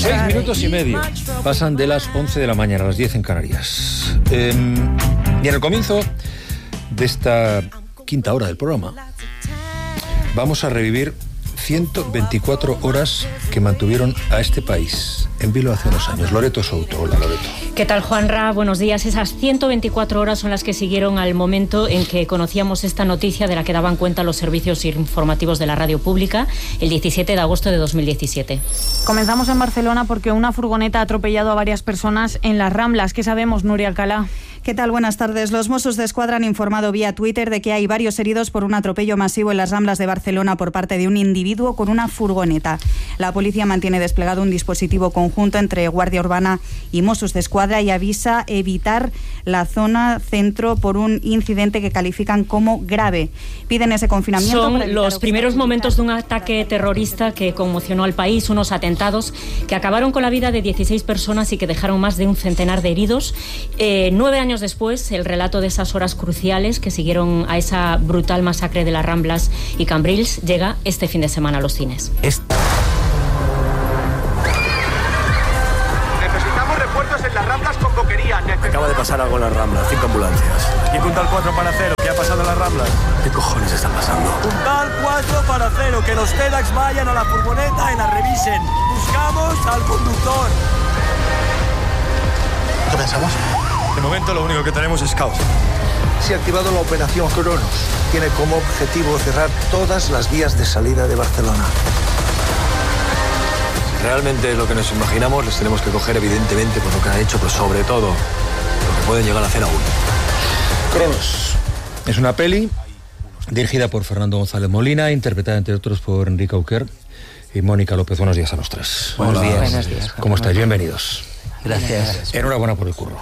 6:30 pasan de las 11 de la mañana a las 10 en Canarias. Y en el comienzo de esta quinta hora del programa vamos a revivir 124 horas que mantuvieron a este país en vilo hace unos años. Loreto Souto. Hola, Loreto. ¿Qué tal, Juanra? Buenos días. Esas 124 horas son las que siguieron al momento en que conocíamos esta noticia de la que daban cuenta los servicios informativos de la radio pública el 17 de agosto de 2017. Comenzamos en Barcelona porque una furgoneta ha atropellado a varias personas en las Ramblas. ¿Qué sabemos, Nuria Alcalá? ¿Qué tal? Buenas tardes. Los Mossos d'Esquadra han informado vía Twitter de que hay varios heridos por un atropello masivo en las Ramblas de Barcelona por parte de un individuo con una furgoneta. La policía mantiene desplegado un dispositivo conjunto entre Guardia Urbana y Mossos d'Esquadra y avisa evitar la zona centro por un incidente que califican como grave. Piden ese confinamiento. Son los primeros momentos de un ataque terrorista que conmocionó al país, unos atentados que acabaron con la vida de 16 personas y que dejaron más de un centenar de heridos. 9 años después, el relato de esas horas cruciales que siguieron a esa brutal masacre de las Ramblas y Cambrils llega este fin de semana a los cines. Necesitamos refuerzos en las Ramblas con boquería. Acaba de pasar algo en las Ramblas, 5 ambulancias. Y puntal 4 para 0, ¿qué ha pasado en las Ramblas? ¿Qué cojones está pasando? Puntal 4 para 0, que los TEDx vayan a la furgoneta y la revisen. Buscamos al conductor. ¿Qué pensamos? De momento lo único que tenemos es caos. Se ha activado la operación Cronos. Tiene como objetivo cerrar todas las vías de salida de Barcelona. Si realmente es lo que nos imaginamos, les tenemos que coger evidentemente por lo que han hecho, pero sobre todo lo que pueden llegar a hacer aún. Cronos es una peli dirigida por Fernando González Molina, interpretada entre otros por Enrique Auquer y Mónica López. Buenos días a los tres. Buenos días. Buenos días. ¿Cómo estáis? Bienvenidos. Gracias. Enhorabuena por el curro.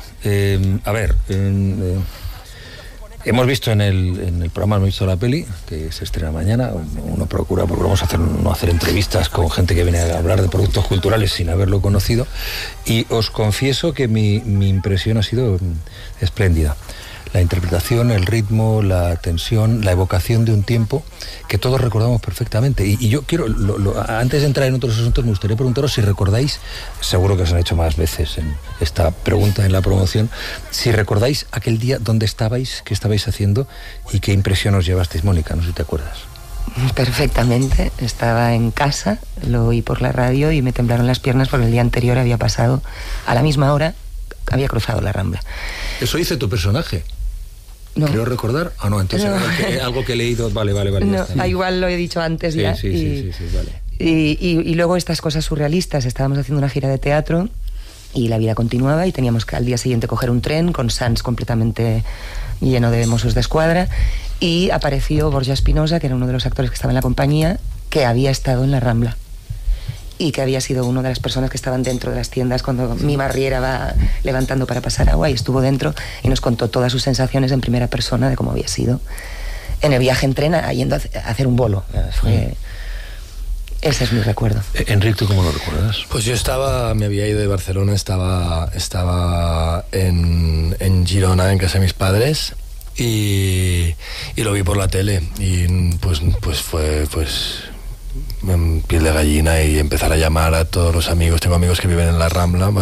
Hemos visto en el programa, hemos visto la peli, que se estrena mañana. Uno procuramos no hacer entrevistas con gente que viene a hablar de productos culturales sin haberlo conocido. Y os confieso que mi impresión ha sido espléndida. La interpretación, el ritmo, la tensión, la evocación de un tiempo que todos recordamos perfectamente. Y yo quiero, antes de entrar en otros asuntos, me gustaría preguntaros si recordáis, seguro que os han hecho más veces en esta pregunta en la promoción, si recordáis aquel día dónde estabais, qué estabais haciendo y qué impresión os llevasteis. Mónica, no sé si te acuerdas. Perfectamente, estaba en casa, lo oí por la radio y me temblaron las piernas porque el día anterior había pasado, a la misma hora, había cruzado la Rambla. Eso dice tu personaje. No. Creo recordar. No, entonces no. Algo que he leído. Vale. No, igual lo he dicho antes ya. Sí, vale. Y luego estas cosas surrealistas. Estábamos haciendo una gira de teatro y la vida continuaba y teníamos que al día siguiente coger un tren con Sants completamente lleno de Mossos d'Esquadra y apareció Borja Espinosa, que era uno de los actores que estaba en la compañía, que había estado en la Rambla y que había sido una de las personas que estaban dentro de las tiendas cuando Mima Riera va levantando para pasar agua, y estuvo dentro y nos contó todas sus sensaciones en primera persona de cómo había sido en el viaje en tren yendo a hacer un bolo. Ese es mi recuerdo. Enrique, ¿tú cómo lo recuerdas? Pues yo me había ido de Barcelona, estaba en Girona, en casa de mis padres, y lo vi por la tele, y pues fue en piel de gallina, y empezar a llamar a todos los amigos. Tengo amigos que viven en la Rambla,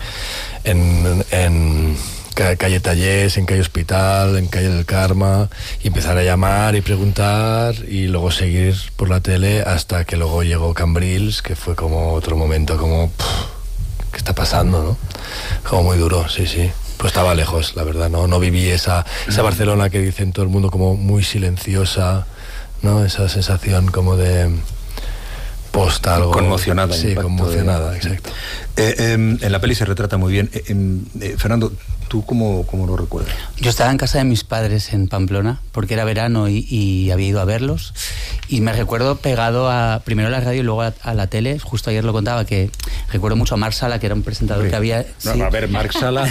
en calle Tallers, en calle Hospital, en calle del Carme, y empezar a llamar y preguntar y luego seguir por la tele hasta que luego llegó Cambrils, que fue como otro momento, como ¿qué está pasando, no? Como muy duro, sí. Pues estaba lejos, la verdad, no viví esa Barcelona que dicen todo el mundo como muy silenciosa, ¿no? Esa sensación como de algo conmocionada. Sí, conmocionada, exacto. En la peli se retrata muy bien. Fernando, ¿tú cómo lo recuerdas? Yo estaba en casa de mis padres en Pamplona, porque era verano y había ido a verlos, y me recuerdo pegado primero a la radio y luego a la tele. Justo ayer lo contaba, que recuerdo mucho a Marc Sala, que era un presentador que había... No, sí. A ver, Marc Sala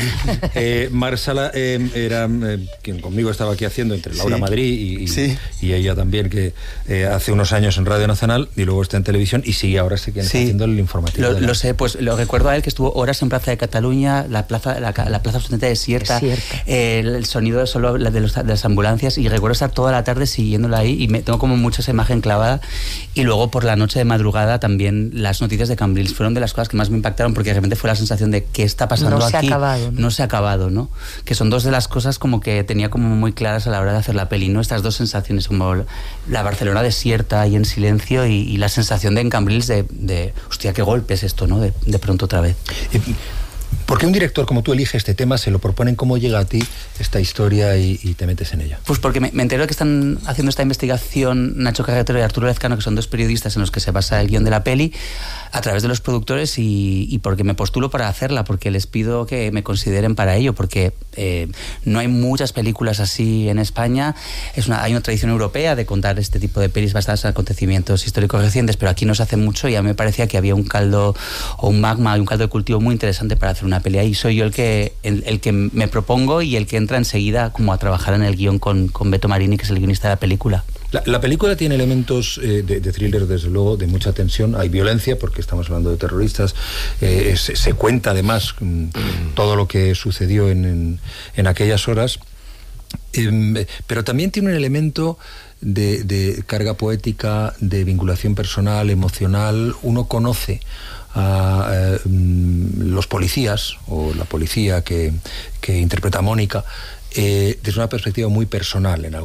era quien conmigo estaba aquí haciendo entre Laura Madrid y ella también, que hace unos años en Radio Nacional y luego está en televisión y sigue ahora haciendo el informativo. Lo sé, pues lo recuerdo recuerdo a él que estuvo horas en Plaza de Cataluña, la plaza absolutamente desierta. El sonido solo de las ambulancias, y recuerdo estar toda la tarde siguiéndola ahí, y tengo como mucho esa imagen clavada. Y luego por la noche de madrugada también las noticias de Cambrils fueron de las cosas que más me impactaron, porque de repente fue la sensación de ¿qué está pasando aquí? No se ha acabado, ¿no? Que son dos de las cosas como que tenía como muy claras a la hora de hacer la peli, ¿no? Estas dos sensaciones, como la Barcelona desierta y en silencio, y la sensación de en Cambrils de hostia, qué golpe es esto, ¿no? De pronto otra vez. ¿Por qué un director como tú elige este tema, se lo proponen, cómo llega a ti esta historia y te metes en ella? Pues porque me entero de que están haciendo esta investigación Nacho Carretero y Arturo Lezcano, que son dos periodistas en los que se basa el guión de la peli, a través de los productores, y porque me postulo para hacerla, porque les pido que me consideren para ello, porque no hay muchas películas así en España. Hay una tradición europea de contar este tipo de pelis basadas en acontecimientos históricos recientes, pero aquí no se hace mucho, y a mí me parecía que había un caldo o un magma y un caldo de cultivo muy interesante para hacer una peli ahí. Soy yo el que me propongo y el que entra enseguida como a trabajar en el guión con Beto Marini, que es el guionista de la película. La película tiene elementos de thriller, desde luego, de mucha tensión. Hay violencia, porque estamos hablando de terroristas. Se cuenta, además, todo lo que sucedió en aquellas horas. Pero también tiene un elemento de carga poética, de vinculación personal, emocional. Uno conoce a los policías, o la policía que interpreta Mónica, desde una perspectiva muy personal en